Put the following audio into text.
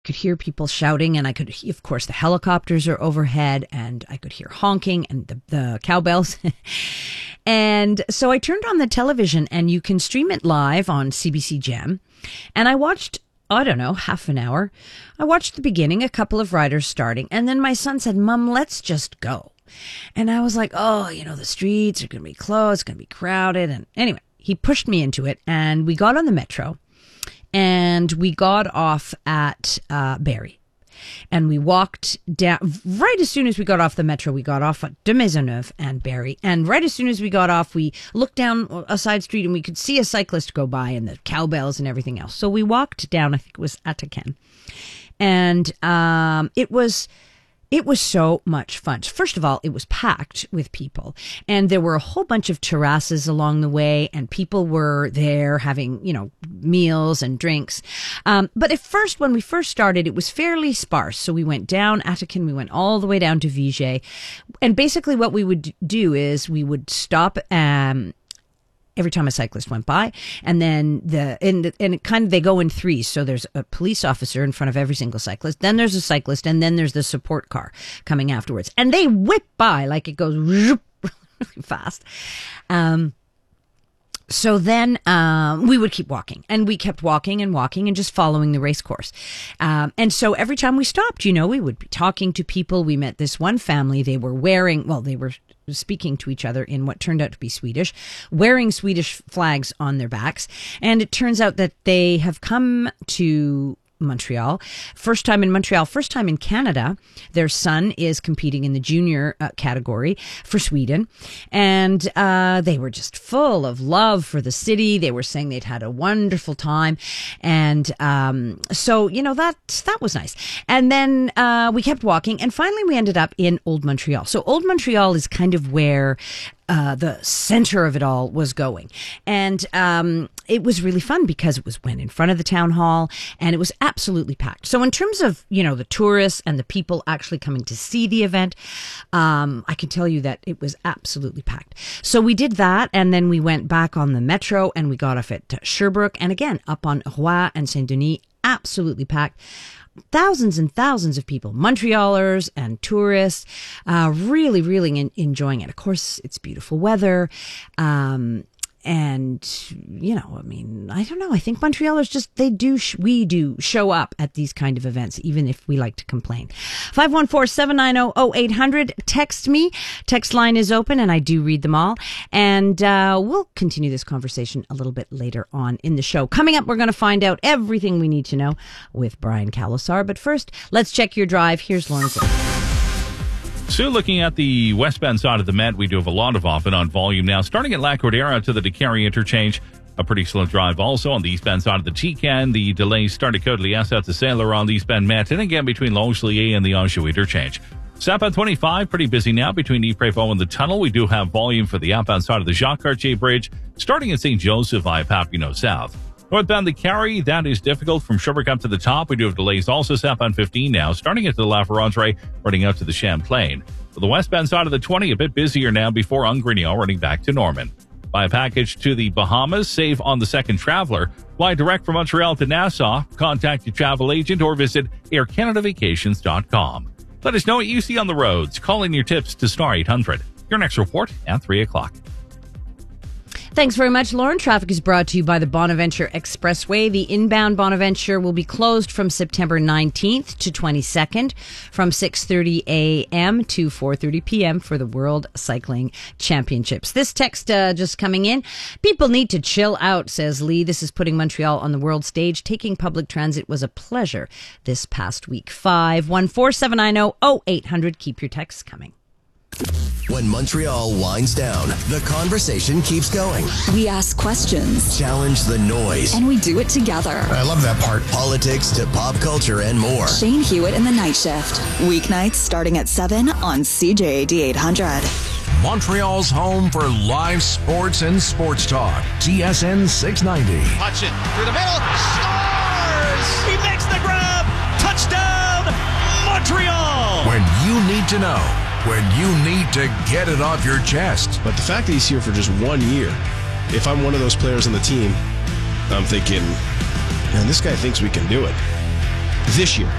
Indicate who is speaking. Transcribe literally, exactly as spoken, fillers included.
Speaker 1: could hear people shouting, and I could, of course, the helicopters are overhead, and I could hear honking and the, the cowbells. And so I turned on the television, and you can stream it live on C B C Gem. And I watched, I don't know, half an hour. I watched the beginning, a couple of riders starting, and then my son said, Mom, let's just go. And I was like, oh, you know, the streets are going to be closed, it's going to be crowded. And anyway, he pushed me into it, and we got on the metro. And we got off at uh, Barrie. And we walked down, right as soon as we got off the metro, we got off at de Maisonneuve and Barrie. And right as soon as we got off, we looked down a side street and we could see a cyclist go by and the cowbells and everything else. So we walked down, I think it was Ataken. And um, it was... It was so much fun. First of all, it was packed with people, and there were a whole bunch of terraces along the way, and people were there having, you know, meals and drinks. Um, but at first, when we first started, it was fairly sparse. So we went down Ataken, we went all the way down to Viger. And basically what we would do is we would stop, um, every time a cyclist went by, and then the and and it kind of they go in threes. So there's a police officer in front of every single cyclist, then there's a cyclist, and then there's the support car coming afterwards, and they whip by like it goes really fast. Um, So then um, we would keep walking, and we kept walking and walking and just following the race course. Um, and so every time we stopped, you know, we would be talking to people. We met this one family. They were wearing, well, they were speaking to each other in what turned out to be Swedish, wearing Swedish flags on their backs. And it turns out that they have come to Montreal. First time in Montreal, first time in Canada. Their son is competing in the junior uh, category for Sweden. And uh, they were just full of love for the city. They were saying they'd had a wonderful time. And um, so, you know, that, that was nice. And then uh, we kept walking, and finally we ended up in Old Montreal. So Old Montreal is kind of where Uh, the center of it all was going. And um, it was really fun because it was went in front of the town hall, and it was absolutely packed. So in terms of, you know, the tourists and the people actually coming to see the event, um, I can tell you that it was absolutely packed. So we did that, and then we went back on the metro, and we got off at Sherbrooke, and again, up on Roy and Saint-Denis, absolutely packed. Thousands and thousands of people, Montrealers and tourists, uh, really, really in, enjoying it. Of course, it's beautiful weather. Um, and, you know, I mean, I don't know. I think Montrealers just, they do, sh- we do show up at these kind of events, even if we like to complain. five one four, seven nine zero, zero eight hundred. Text me. Text line is open, and I do read them all. And uh, we'll continue this conversation a little bit later on in the show. Coming up, we're going to find out everything we need to know with Brian Calasar. But first, let's check your drive. Here's Lauren Zinn.
Speaker 2: So looking at the westbound side of the Met, we do have a lot of off and on volume now. Starting at La Cordillera to the DeCarry interchange, a pretty slow drive also on the eastbound side of the T-Can. The delays start at Côte-Liesse out to Saint-Laurent on the eastbound Met, and again between Longueuil and the Anjou interchange. Southbound twenty-five, pretty busy now between Ypres-Vaughan and the tunnel. We do have volume for the outbound side of the Jacques-Cartier Bridge, starting at Saint Joseph via Papineau South. Northbound the Carry, that is difficult from Sherbrooke up to the top. We do have delays also southbound fifteen now, starting at the La Ferrandre, running out to the Champlain. For the westbound side of the twenty, a bit busier now before Ungrignon, running back to Norman. Buy a package to the Bahamas, save on the second traveler. Fly direct from Montreal to Nassau. Contact your travel agent or visit air canada vacations dot com. Let us know what you see on the roads. Call in your tips to star eight hundred. Your next report at three o'clock.
Speaker 1: Thanks very much, Lauren. Traffic is brought to you by the Bonaventure Expressway. The inbound Bonaventure will be closed from September nineteenth to twenty-second from six thirty a.m. to four thirty p.m. for the World Cycling Championships. This text uh, just coming in. People need to chill out, says Lee. This is putting Montreal on the world stage. Taking public transit was a pleasure this past week. five one four, seven nine zero, zero eight hundred. Keep your texts coming.
Speaker 3: When Montreal winds down, the conversation keeps going.
Speaker 4: We ask questions,
Speaker 3: challenge the noise,
Speaker 4: and we do it together.
Speaker 5: I love that part.
Speaker 3: Politics to pop culture and more.
Speaker 4: Shane Hewitt in the Night Shift. Weeknights starting at seven on C J A D eight hundred.
Speaker 6: Montreal's home for live sports and sports talk. T S N six ninety.
Speaker 7: Hutchin through the middle. Scores! He makes the grab. Touchdown, Montreal!
Speaker 6: When you need to know. When you need to get it off your chest.
Speaker 5: But the fact that he's here for just one year, if I'm one of those players on the team, I'm thinking, man, this guy thinks we can do it. this year.